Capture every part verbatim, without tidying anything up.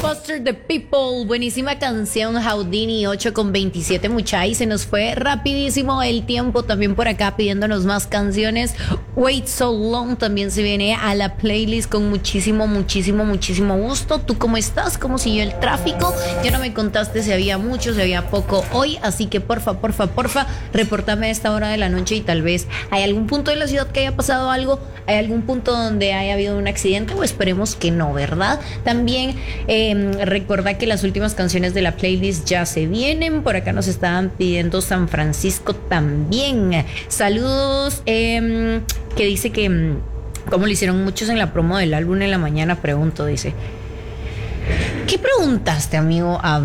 Foster the People, buenísima canción. Houdini, ocho con veintisiete, muchachos. Se nos fue rapidísimo el tiempo. También por acá pidiéndonos más canciones. Wait So Long también se viene a la playlist con muchísimo, muchísimo, muchísimo gusto. ¿Tú cómo estás? ¿Cómo siguió el tráfico? Ya no me contaste si había mucho, si había poco hoy. Así que porfa, porfa, porfa, reportame a esta hora de la noche y tal vez hay algún punto de la ciudad que haya pasado algo. ¿Hay algún punto donde haya habido un accidente? O esperemos que no, ¿verdad? También eh, recordá que las últimas canciones de la playlist ya se vienen. Por acá nos estaban pidiendo San Francisco también. Saludos. Eh, que dice que, como lo hicieron muchos en la promo del álbum en la mañana, pregunto, dice. ¿Qué preguntaste, amigo? A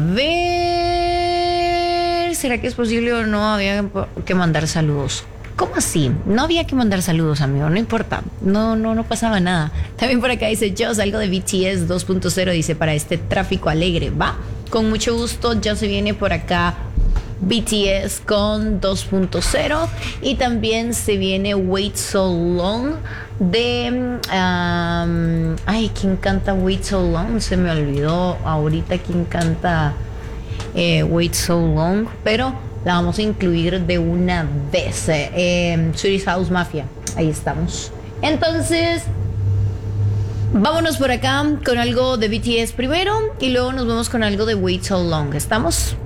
ver, ¿será que es posible o no? Había que mandar saludos. ¿Cómo así? No había que mandar saludos, amigo, no importa. No, no, no pasaba nada. También por acá dice, yo salgo de B T S dos punto cero, dice, para este tráfico alegre, ¿va? Con mucho gusto, ya se viene por acá B T S con dos punto cero y también se viene Wait So Long de... Um, ay, ¿quién canta Wait So Long? Se me olvidó ahorita quién canta eh, Wait So Long, pero... la vamos a incluir de una vez. Eh, Swedish House Mafia. Ahí estamos. Entonces, vámonos por acá con algo de B T S primero y luego nos vamos con algo de Wait So Long. ¿Estamos?